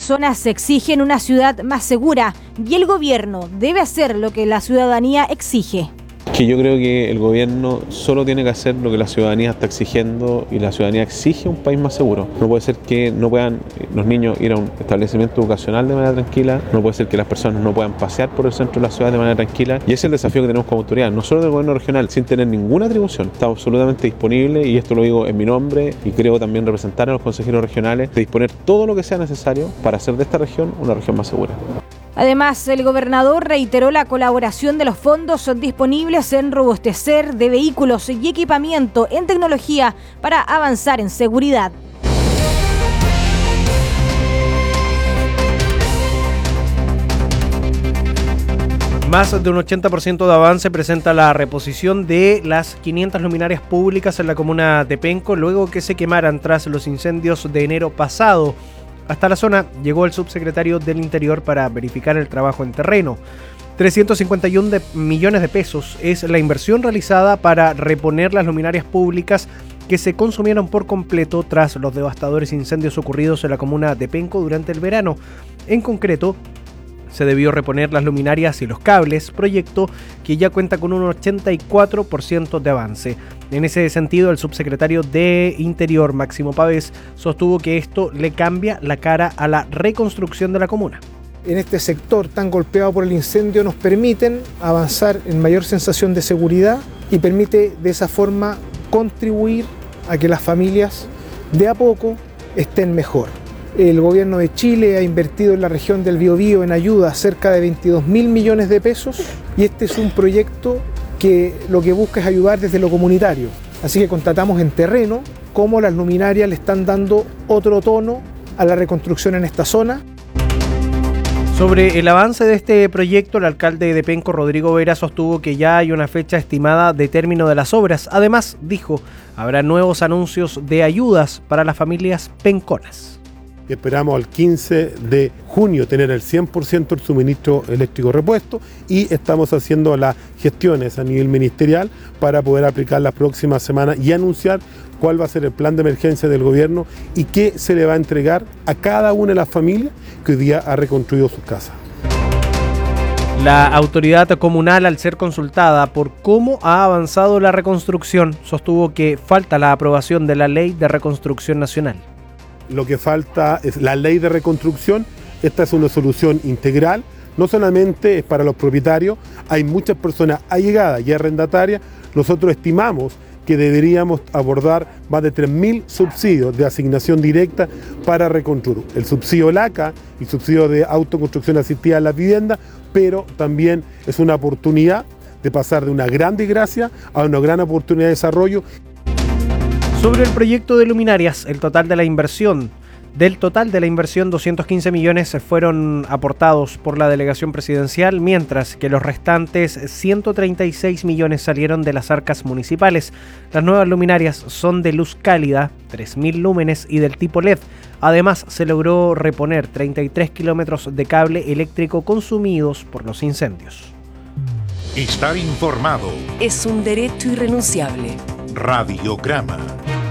personas exigen una ciudad más segura y el gobierno debe hacer lo que la ciudadanía exige. Que yo creo que el gobierno solo tiene que hacer lo que la ciudadanía está exigiendo y la ciudadanía exige un país más seguro. No puede ser que no puedan los niños ir a un establecimiento educacional de manera tranquila, no puede ser que las personas no puedan pasear por el centro de la ciudad de manera tranquila y ese es el desafío que tenemos como autoridad, no solo del gobierno regional, sin tener ninguna atribución. Está absolutamente disponible y esto lo digo en mi nombre y creo también representar a los consejeros regionales de disponer todo lo que sea necesario para hacer de esta región una región más segura. Además, el gobernador reiteró la colaboración de los fondos disponibles en robustecer de vehículos y equipamiento en tecnología para avanzar en seguridad. Más de un 80% de avance presenta la reposición de las 500 luminarias públicas en la comuna de Penco luego que se quemaran tras los incendios de enero pasado. Hasta la zona llegó el subsecretario del Interior para verificar el trabajo en terreno. 351 millones de pesos es la inversión realizada para reponer las luminarias públicas que se consumieron por completo tras los devastadores incendios ocurridos en la comuna de Penco durante el verano. En concreto, se debió reponer las luminarias y los cables, proyecto que ya cuenta con un 84% de avance. En ese sentido, el subsecretario de Interior, Máximo Pavés, sostuvo que esto le cambia la cara a la reconstrucción de la comuna. En este sector tan golpeado por el incendio nos permiten avanzar en mayor sensación de seguridad y permite de esa forma contribuir a que las familias de a poco estén mejor. El gobierno de Chile ha invertido en la región del Biobío en ayuda cerca de 22.000 millones de pesos y este es un proyecto que lo que busca es ayudar desde lo comunitario. Así que constatamos en terreno cómo las luminarias le están dando otro tono a la reconstrucción en esta zona. Sobre el avance de este proyecto, el alcalde de Penco, Rodrigo Vera, sostuvo que ya hay una fecha estimada de término de las obras. Además, dijo, habrá nuevos anuncios de ayudas para las familias penconas. Esperamos al 15 de junio tener el 100% del suministro eléctrico repuesto y estamos haciendo las gestiones a nivel ministerial para poder aplicar las próximas semanas y anunciar cuál va a ser el plan de emergencia del gobierno y qué se le va a entregar a cada una de las familias que hoy día ha reconstruido sus casas. La autoridad comunal, al ser consultada por cómo ha avanzado la reconstrucción, sostuvo que falta la aprobación de la Ley de Reconstrucción Nacional. Lo que falta es la ley de reconstrucción. Esta es una solución integral, no solamente es para los propietarios, hay muchas personas allegadas y arrendatarias. Nosotros estimamos que deberíamos abordar más de 3.000 subsidios de asignación directa para reconstruir. El subsidio LACA y el subsidio de autoconstrucción asistida a la vivienda, pero también es una oportunidad de pasar de una gran desgracia a una gran oportunidad de desarrollo. Sobre el proyecto de luminarias, del total de la inversión, 215 millones fueron aportados por la delegación presidencial, mientras que los restantes 136 millones salieron de las arcas municipales. Las nuevas luminarias son de luz cálida, 3.000 lúmenes y del tipo LED. Además, se logró reponer 33 kilómetros de cable eléctrico consumidos por los incendios. Estar informado es un derecho irrenunciable. Radiograma.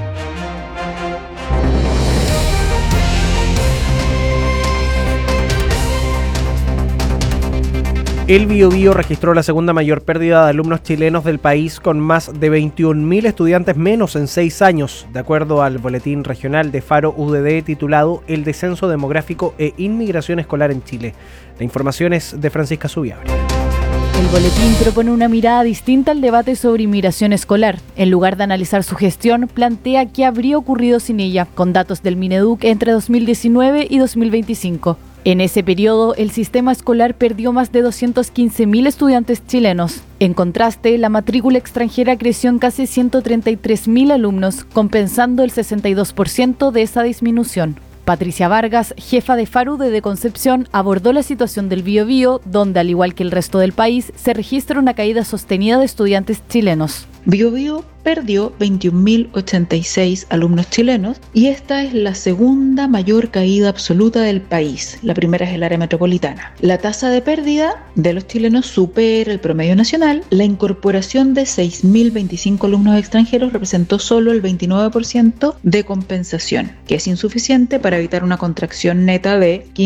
El Biobío registró la segunda mayor pérdida de alumnos chilenos del país, con más de 21.000 estudiantes menos en 6 años, de acuerdo al boletín regional de Faro UDD titulado El descenso demográfico e inmigración escolar en Chile. La información es de Francisca Subiabre. El boletín propone una mirada distinta al debate sobre inmigración escolar. En lugar de analizar su gestión, plantea qué habría ocurrido sin ella, con datos del Mineduc entre 2019 y 2025. En ese periodo, el sistema escolar perdió más de 215.000 estudiantes chilenos. En contraste, la matrícula extranjera creció en casi 133.000 alumnos, compensando el 62% de esa disminución. Patricia Vargas, jefa de Faro de Concepción, abordó la situación del Biobío, donde, al igual que el resto del país, se registra una caída sostenida de estudiantes chilenos. Biobío perdió 21.086 alumnos chilenos y esta es la segunda mayor caída absoluta del país. La primera es el área metropolitana. La tasa de pérdida de los chilenos supera el promedio nacional. La incorporación de 6.025 alumnos extranjeros representó solo el 29% de compensación, que es insuficiente para evitar una contracción neta de